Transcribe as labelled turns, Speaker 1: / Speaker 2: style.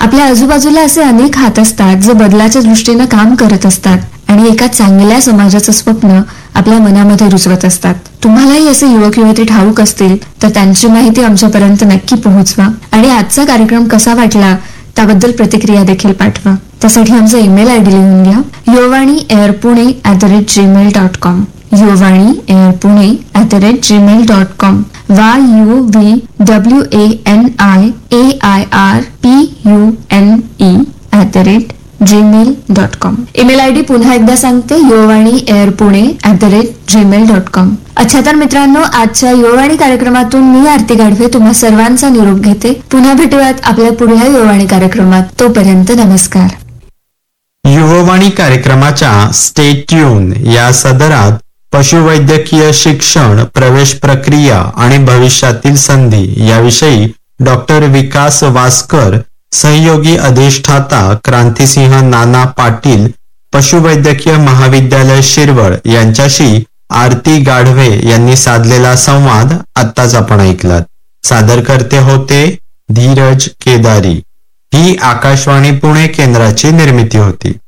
Speaker 1: आपल्या आजूबाजूला असे अनेक हात असतात जे बदलाच्या दृष्टीनं काम करत असतात आणि एका चांगल्या समाजाचं स्वप्न आपल्या मनामध्ये रुजवत असतात. तुम्हालाही असे युवक युवती ठाऊक असतील तर त्यांची माहिती आमच्यापर्यंत नक्की पोहोचवा आणि आजचा कार्यक्रम कसा वाटला त्याबद्दल प्रतिक्रिया देखील पाठवा. त्यासाठी आमचा ईमेल आयडी लिहून घ्या, yovaniairpune@gmail.com. yovaniairpune@gmail.com. yuvaniairpune@gmail.com. Email ID पुन्हा एकदा सांगते, yovaniairpune@gmail.com. अच्छा तर मित्रांनो, आजच्या युववाणी कार्यक्रमातून मी आरती गाढवे तुम्हा सर्वांचा निरोप घेते. पुन्हा भेटूयात आपल्या पुढल्या युववाणी कार्यक्रमात. तोपर्यंत नमस्कार.
Speaker 2: युववाणी कार्यक्रमाच्या स्टे ट्यून या सदरात पशुवैद्यकीय शिक्षण, प्रवेश प्रक्रिया आणि भविष्यातील संधी याविषयी डॉक्टर विकास वासकर, सहयोगी अधिष्ठाता क्रांतिसिंह नाना पाटील, पशुवैद्यकीय महाविद्यालय शिरवळ यांच्याशी आरती गाढवे यांनी साधलेला संवाद आत्ताच आपण ऐकलात. सादरकर्ते होते धीरज केदारी. ही आकाशवाणी पुणे केंद्राची निर्मिती होती.